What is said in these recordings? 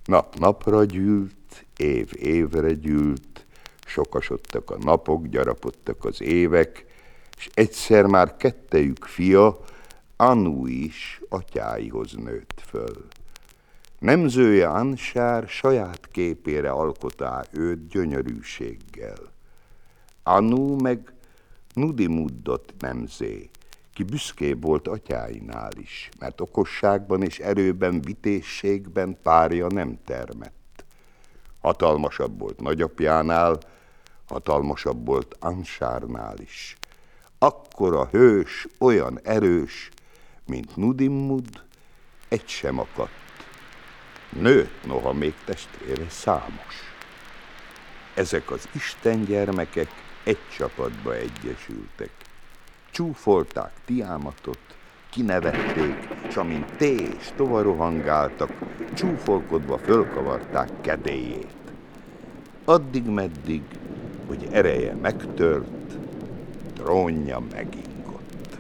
Nap napra gyűlt, év évre gyűlt, sokasodtak a napok, gyarapodtak az évek, és egyszer már kettejük fia, Anu is atyáihoz nőtt föl. Nemzője Ansár saját képére alkotá őt gyönyörűséggel. Anu meg Nudimuddot nemzé, ki büszkébb volt atyáinál is, mert okosságban és erőben, vitézségben párja nem termett. Hatalmasabb volt nagyapjánál, hatalmasabb volt Ansárnál is. Akkora hős, olyan erős, mint Nudimmud, egy sem akadt. Nőtt noha még testvére számos. Ezek az Isten gyermekek egy csapatba egyesültek. Csúfolták Tiámatot, kinevették, s amint té és tova rohangáltak, csúfolkodva fölkavarták kedélyét. Addig-meddig, hogy ereje megtört, trónja megingott.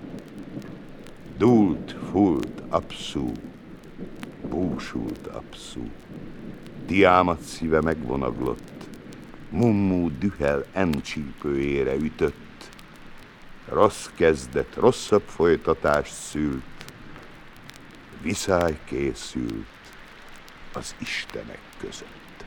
Dúlt, fúlt Apszú, búsult Apszú, Tiámat szíve megvonaglott, Mummu dühel encsípőjére ütött, rossz kezdet rosszabb folytatást szült, viszály készült az istenek között.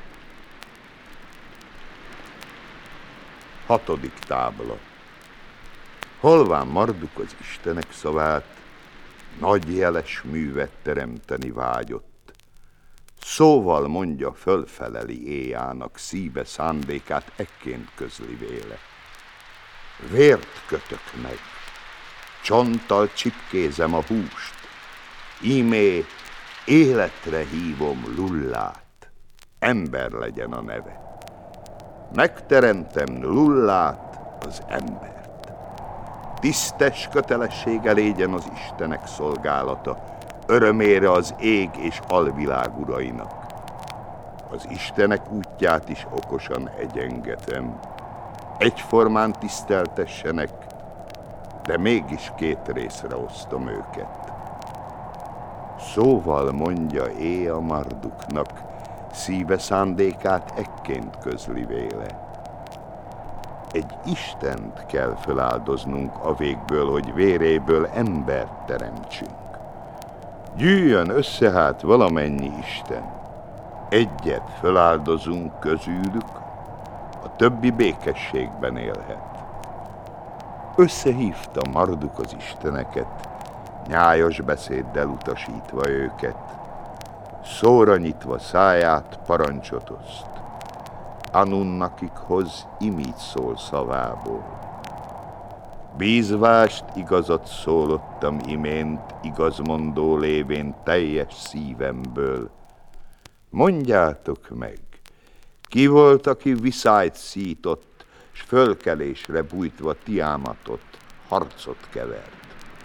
6. tábla. Holván Marduk az istenek szavát, nagy jeles művet teremteni vágyott. Szóval mondja, fölfeleli éjának szíve szándékát, ekként közli véle. Vért kötök meg, csonttal csipkézem a húst, ímé életre hívom Lullát, ember legyen a neve. Megteremtem Lullát, az embert. Tisztes kötelessége légyen az istenek szolgálata, örömére az ég és alvilág urainak. Az istenek útját is okosan egyengetem, egyformán tiszteltessenek, de mégis két részre osztom őket. Szóval mondja Éa Marduknak, szíve szándékát ekként közli véle. Egy Istent kell feláldoznunk a végből, hogy véréből embert teremtsünk. Gyűjjön össze hát valamennyi Isten. Egyet feláldozunk közülük, a többi békességben élhet. Összehívta Marduk az isteneket, nyájas beszéddel utasítva őket, szóra nyitva száját parancsot oszt. Anunnak hoz imígy szól szavából. Bízvást igazat szólottam imént, igazmondó lévén teljes szívemből. Mondjátok meg, ki volt, aki viszályt szított, s fölkelésre bújtva Tiámatot, harcot kevert?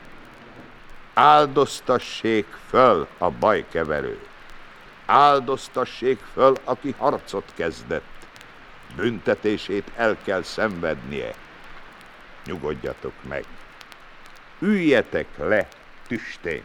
Áldoztassék föl a bajkeverő, áldoztassék föl, aki harcot kezdett, büntetését el kell szenvednie. Nyugodjatok meg, üljetek le tüstént.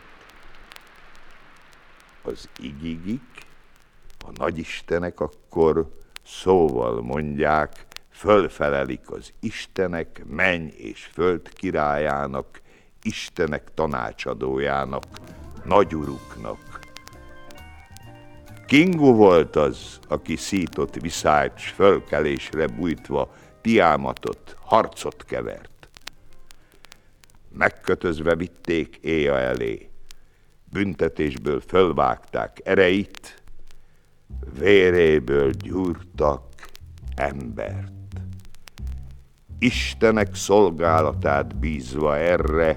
Az igigik, a nagyistenek akkor szóval mondják, fölfelelik az istenek, menny és föld királyának, istenek tanácsadójának, nagyuruknak. Kingu volt az, aki szított viszályt, s fölkelésre bújtva Tiámatot, harcot kevert. Megkötözve vitték Éa elé, büntetésből fölvágták ereit, véréből gyúrtak embert. Istenek szolgálatát bízva erre,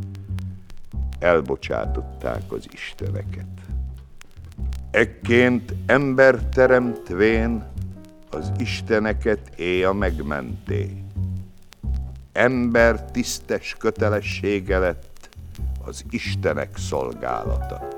elbocsátották az isteneket. Ekként ember teremtvén az isteneket Éa megmenté. Ember tisztes kötelessége lett az istenek szolgálata.